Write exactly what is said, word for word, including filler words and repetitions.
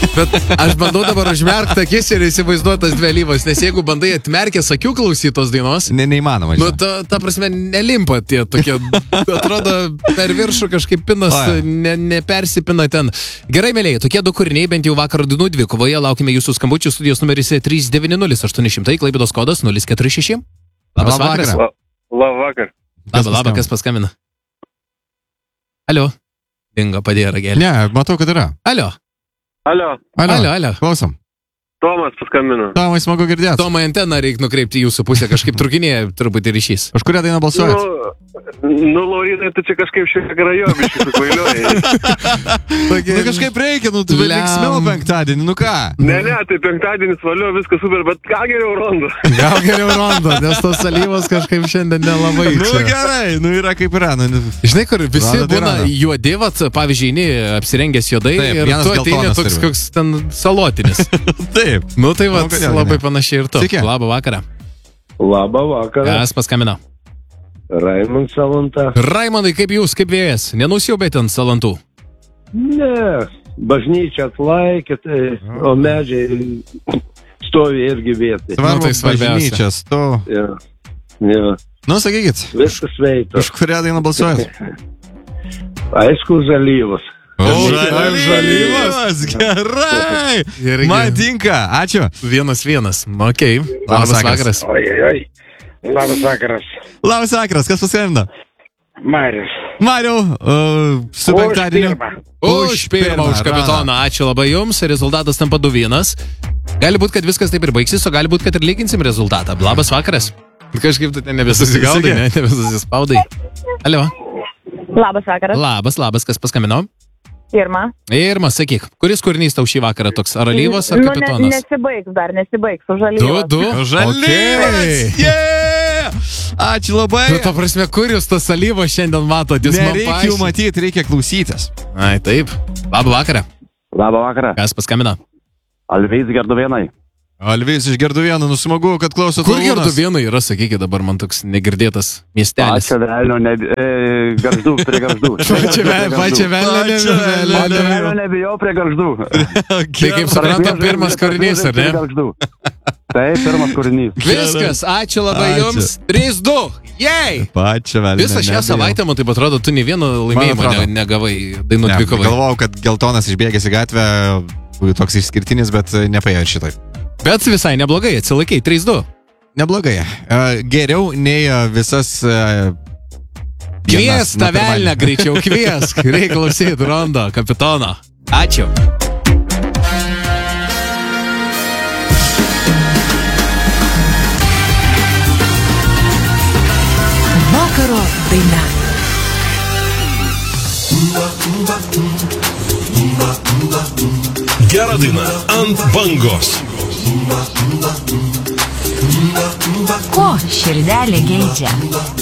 Bet aš bandau dabar užmerkti akis ir įsivaizduoti tas dvi alyvos, nes jeigu bandai atmerkęs akių klausyti tos dainos, ne, neįmanoma. Nu, ta, ta prasme, nelimpa tie tokie, atrodo, per viršų kažkaip pinas ne, nepersipina ten. Gerai, mėlėjai, tokie du kūriniai, bent jau vakar dainų dvikovoje, laukime jūsų skambučių, studijos numeris trys devyni nulis aštuoni šimtai, Klaipėdos kodas nulis keturi šeši. Labas vakaras. La, labas vakar. Labas, labas, kas paskambina? Alio. Dingo, padėjo ragelį. Ne, matau, kad yra. Alio. Alio. Alio, alio. alio. Klausom. Tomas paskambino. Tomai, smagu girdėti. Tomai, anteną reikia nukreipti jūsų pusę, kažkaip trukinėje truputį ryšys. Už kurią dainą balsuojat? Nu, nu Laurinai, tu čia kažkaip šiek tiek rajobiškai sukvailioji. Nu kažkaip reikia, nu tu linksmiau penktadienį, nu ką? Ne, ne, tai penktadienis valio, viskas super, bet ką geriau rondo? Gal geriau rondo, nes tos alyvos kažkaip šiandien nelabai. Nu čia. Gerai, nu yra kaip yra. Nu, žinai, kur visi rado, būna rado. Juodi, vat, pavyzdžiui, eini apsirengęs juodai. Taip, ir tu ateini toks koks ten salotinis. Taip. Nu tai vat, nu, labai ne. Panašiai ir tu. Sveiki. Labą vakarą. Labą vakarą. Kas paskambino? Raimond Salanta. Raimondai, kaip jūs, kaip vėjas? Nenusiaubėt ant Salantų? Ne, bažnyčia atlaikė, tai, o medžiai stovi irgi vietai. Svarbu, tai bažnyčia stovi. Ja. Ja. Nu, sakykit. Viskas veikta. Už kurią dainą balsuojat? Aišku, žalyvos. O, žalyvos, gerai. Irgi. Man tinka, ačiū. Vienas vienas, okei. Okay. Labas Labas vakaras. Oi, oi, oi. Labas vakaras. Labas vakaras, kas paskambino? Marius. Mariau, uh, su penktadieniu. Už pirmą, už kapitoną. Ačiū labai jums. Rezultatas tampa du vienas. Gali būti, kad viskas taip ir baigsis, o gali būti, kad ir lyginsim rezultatą. Labas vakaras. Kažkaip tu ten nebesusigaudai, ne? Nebesusispaudai. Alio. Labas vakaras. Labas, labas, kas paskambino? Irma. Irma, sakyk, kuris kūrinys tau šį vakarą toks? Ar alyvos, ar kapitonas? Nu, ne, nesibaigs dar, nesibaigs. Už alyvos. Du, du. Žalyvas. Okay. Yeah! Ačiū labai. Nu, ta prasme, kur jūs tas alyvos šiandien matot? Nereikia jų matyti, reikia klausytis. Ai, taip. Labą vakarą. Labą vakarą. Kas paskambina? Alvys Gerduvėnai. Alvys iš Gerduvėnų, nusimagu, kad klausot. Kur Gerduvėnai yra, sakykit, dabar man toks negirdėtas miestelis. Pačia velnio, ne, e, garždų, prie garždų. Pačia velnio, pačia velnio, nebijau prie garždų. Tai kaip suprantam, pirmas kūrinys, ar ne? Taip, pirmas kūrinys. Viskas, ačiū labai jums. trys du, jei! Pačia velnio. Visą šią savaitę, man taip atrodo, tu nei vieno laimėjimo ne, negavai dainų dvikovai. Galvojau, kad geltonas išbėgęs į gatvę, toks išskirtinis, bet nepaėjo šitai. Bet visai neblogai, atsilaikai, trys du. Neblogai. Uh, geriau nei uh, visas... Uh, kvies tą velnę greičiau, kvies. Reikia klausyti rondo, kapitono. Ačiū. Vakaro daina. Gera daina ant bangos. Ko širdelė geidžia?